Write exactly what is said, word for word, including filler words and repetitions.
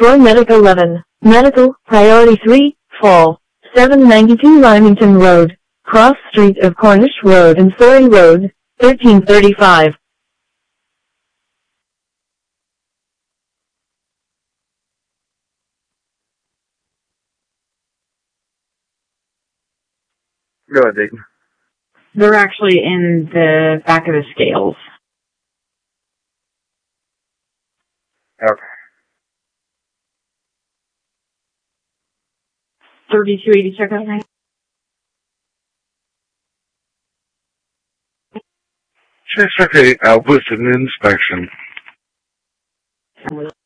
Troy Medic eleven. Medical, Priority three, Fall. seven ninety-two Lymington Road, Cross Street of Cornish Road and Surrey Road, thirteen thirty-five. Go ahead, Dayton. They're actually in the back of the scales. Okay. thirty-two eighty check out right? Check, okay, I'll put an inspection.